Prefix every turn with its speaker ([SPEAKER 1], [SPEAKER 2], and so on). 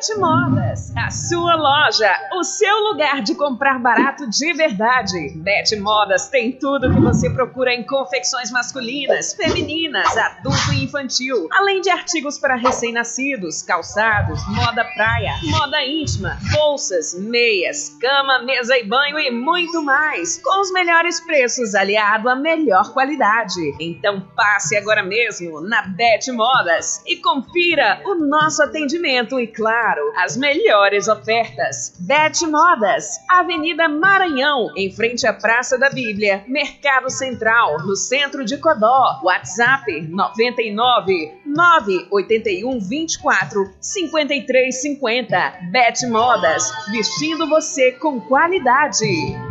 [SPEAKER 1] Bet Modas, a sua loja, o seu lugar de comprar barato de verdade. Bet Modas tem tudo que você procura em confecções masculinas, femininas, adulto e infantil, além de artigos para recém-nascidos, calçados, moda praia, moda íntima, bolsas, meias, cama, mesa e banho e muito mais, com os melhores preços aliado à melhor qualidade. Então passe agora mesmo na Bet Modas e confira o nosso atendimento e, claro, as melhores ofertas. Bet Modas, Avenida Maranhão, em frente à Praça da Bíblia, Mercado Central, no centro de Codó. WhatsApp 99 981 24 53 50. Bet Modas, vestindo você com qualidade.